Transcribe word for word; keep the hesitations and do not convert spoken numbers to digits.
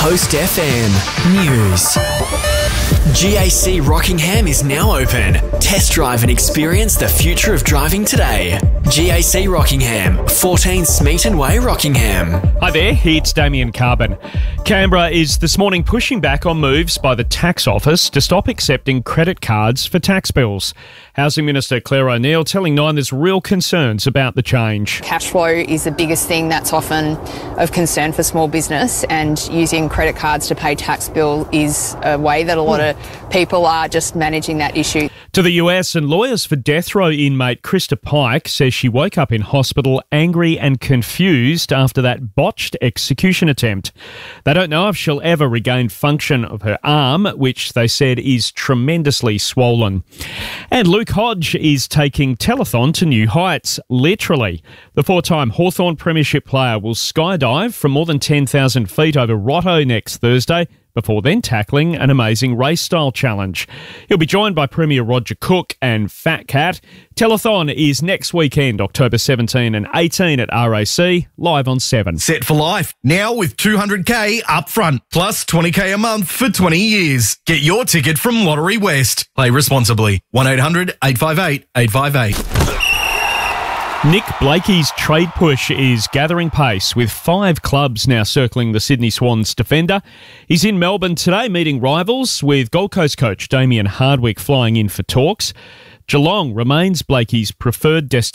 Coast F M News. G A C Rockingham is now open. Test drive and experience the future of driving today. G A C Rockingham, fourteen Smeaton Way, Rockingham. Hi there, it's Damien Carbon. Canberra is this morning pushing back on moves by the tax office to stop accepting credit cards for tax bills. Housing Minister Claire O'Neil telling Nine there's real concerns about the change. Cash flow is the biggest thing that's often of concern for small business, and using credit cards to pay tax bill is a way that a lot of people are just managing that issue. To the U S, and lawyers for death row inmate Krista Pike says she woke up in hospital angry and confused after that botched execution attempt. They don't know if she'll ever regain function of her arm, which they said is tremendously swollen. And Luke Hodge is taking telethon to new heights, literally. The four-time Hawthorn Premiership player will skydive from more than ten thousand feet over Rotto next Thursday, before then tackling an amazing race-style challenge. He'll be joined by Premier Roger Cook and Fat Cat. Telethon is next weekend, October seventeenth and eighteenth at R A C, live on seven. Set for life, now with two hundred k up front, plus twenty k a month for twenty years. Get your ticket from Lottery West. Play responsibly. one eight hundred eight five eight eight five eight. Nick Blakey's trade push is gathering pace, with five clubs now circling the Sydney Swans defender. He's in Melbourne today meeting rivals, with Gold Coast coach Damien Hardwick flying in for talks. Geelong remains Blakey's preferred destination.